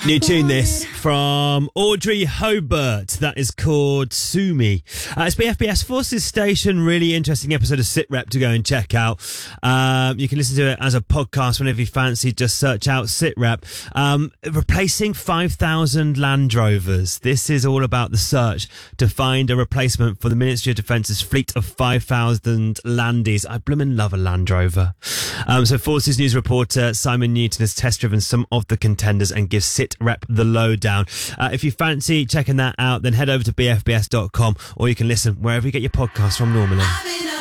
New tune this from Audrey Hobart. That is called Sue Me. It's BFBS Forces Station. Really interesting episode of SitRep to go and check out. You can listen to it as a podcast whenever you fancy. Just search out SitRep. Replacing 5,000 Land Rovers. This is all about the search to find a replacement for the Ministry of Defence's fleet of 5,000 Landies. I bloomin' love a Land Rover. So Forces News reporter Simon Newton has test-driven some of the contenders and gives SitRep the lowdown. If you fancy checking that out, then head over to bfbs.com, or you can listen wherever you get your podcasts from normally.